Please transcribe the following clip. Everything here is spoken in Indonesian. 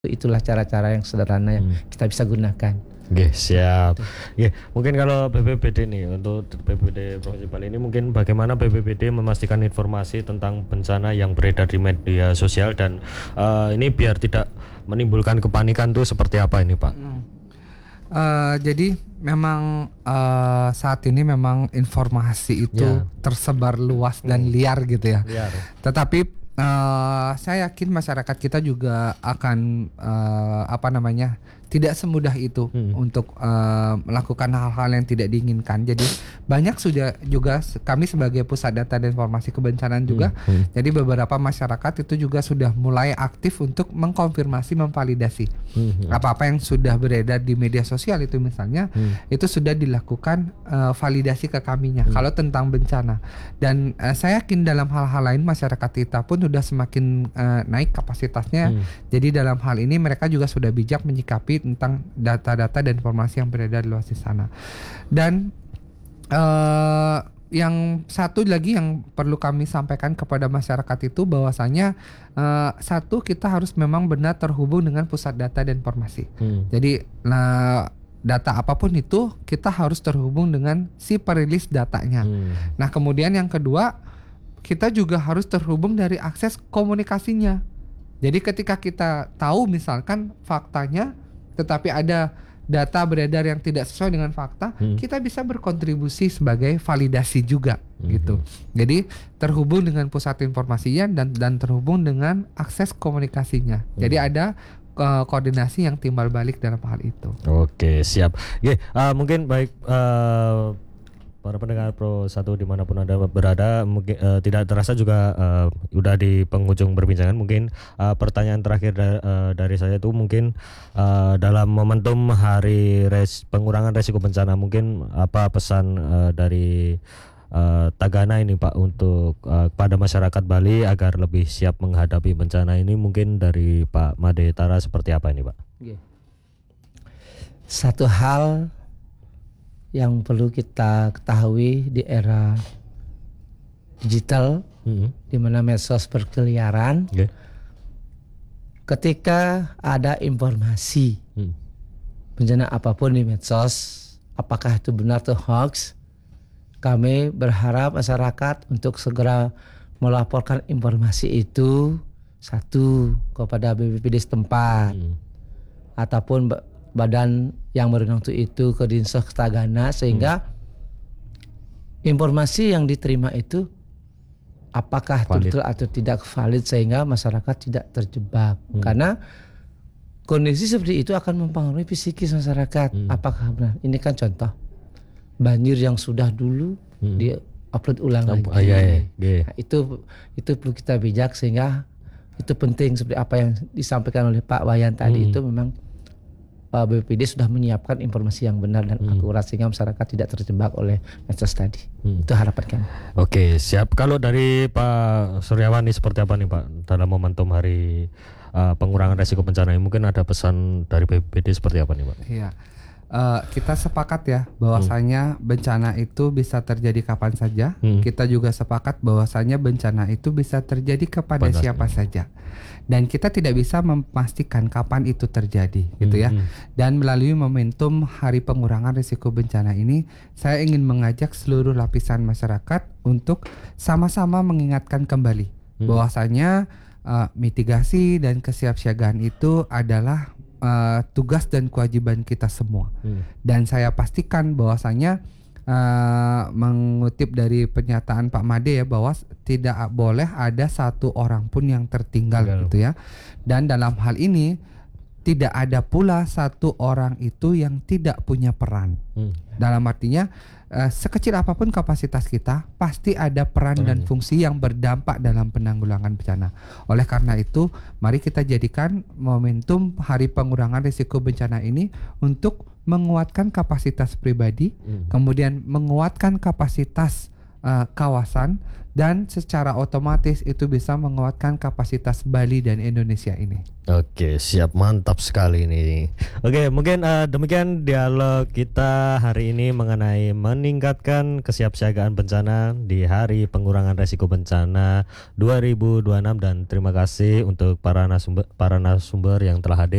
Itulah cara-cara yang sederhana yang kita bisa gunakan. Oke, siap. Oke, mungkin kalau BPBD nih, untuk BPBD Provinsi Bali ini, mungkin bagaimana BPBD memastikan informasi tentang bencana yang beredar di media sosial dan ini biar tidak menimbulkan kepanikan tuh seperti apa ini, Pak? Jadi memang saat ini memang informasi itu tersebar luas dan liar gitu ya. Liar. Tetapi saya yakin masyarakat kita juga akan tidak semudah itu untuk melakukan hal-hal yang tidak diinginkan. Jadi banyak sudah juga kami sebagai pusat data dan informasi kebencanaan juga. Jadi beberapa masyarakat itu juga sudah mulai aktif untuk mengkonfirmasi, memvalidasi apa-apa yang sudah beredar di media sosial itu misalnya itu sudah dilakukan validasi ke kaminya kalau tentang bencana. Dan saya yakin dalam hal-hal lain masyarakat kita pun sudah semakin naik kapasitasnya. Jadi dalam hal ini mereka juga sudah bijak menyikapi tentang data-data dan informasi yang beredar luas di sana. Dan yang satu lagi yang perlu kami sampaikan kepada masyarakat itu bahwasanya satu, kita harus memang benar terhubung dengan pusat data dan informasi. Jadi data apapun itu kita harus terhubung dengan si perilis datanya. Nah kemudian yang kedua, kita juga harus terhubung dari akses komunikasinya. Jadi ketika kita tahu misalkan faktanya tetapi ada data beredar yang tidak sesuai dengan fakta, kita bisa berkontribusi sebagai validasi juga gitu. Jadi terhubung dengan pusat informasinya dan terhubung dengan akses komunikasinya. Jadi ada koordinasi yang timbal balik dalam hal itu. Oke, siap. Mungkin baik para pendengar Pro 1 dimanapun Anda berada, mungkin tidak terasa juga udah di penghujung perbincangan. Mungkin pertanyaan terakhir dari saya itu mungkin dalam momentum hari pengurangan resiko bencana, mungkin apa pesan dari Tagana ini Pak untuk kepada masyarakat Bali agar lebih siap menghadapi bencana ini, mungkin dari Pak Made Tara seperti apa ini Pak? Satu hal yang perlu kita ketahui di era digital, di mana medsos berkeliaran, ketika ada informasi bencana apapun di medsos, apakah itu benar atau hoax, kami berharap masyarakat untuk segera melaporkan informasi itu, satu, kepada BPBD setempat ataupun badan yang berwenang itu ke Dinsos Tagana, sehingga informasi yang diterima itu apakah betul atau tidak valid, sehingga masyarakat tidak terjebak. Karena kondisi seperti itu akan mempengaruhi psikis masyarakat. Apakah benar? Ini kan contoh banjir yang sudah dulu di upload ulang lagi. Nah, itu perlu kita bijak, sehingga itu penting seperti apa yang disampaikan oleh Pak Wayan tadi. Itu memang BPD sudah menyiapkan informasi yang benar dan akurat sehingga masyarakat tidak terjebak oleh medsos tadi. Itu harapan kami. Oke, siap. Kalau dari Pak Suryawan ini seperti apa nih Pak dalam momentum hari pengurangan resiko bencana ini, mungkin ada pesan dari BPD seperti apa nih Pak? Iya. Kita sepakat ya bahwasanya bencana itu bisa terjadi kapan saja. Kita juga sepakat bahwasanya bencana itu bisa terjadi kepada siapa saja. Dan kita tidak bisa memastikan kapan itu terjadi gitu ya. Dan melalui momentum hari pengurangan risiko bencana ini, saya ingin mengajak seluruh lapisan masyarakat untuk sama-sama mengingatkan kembali bahwasanya mitigasi dan kesiapsiagaan itu adalah tugas dan kewajiban kita semua. Dan saya pastikan bahwasanya mengutip dari pernyataan Pak Made ya, bahwa tidak boleh ada satu orang pun yang tertinggal gitu ya. Dan dalam hal ini tidak ada pula satu orang itu yang tidak punya peran. Dalam artinya sekecil apapun kapasitas kita, pasti ada peran dan fungsi yang berdampak dalam penanggulangan bencana. Oleh karena itu, mari kita jadikan momentum hari pengurangan risiko bencana ini untuk menguatkan kapasitas pribadi, kemudian menguatkan kapasitas kawasan, dan secara otomatis itu bisa menguatkan kapasitas Bali dan Indonesia ini. Oke, siap, mantap sekali ini. Oke, mungkin demikian dialog kita hari ini mengenai meningkatkan kesiapsiagaan bencana di Hari Pengurangan Resiko Bencana 2026, dan terima kasih untuk para narasumber yang telah hadir.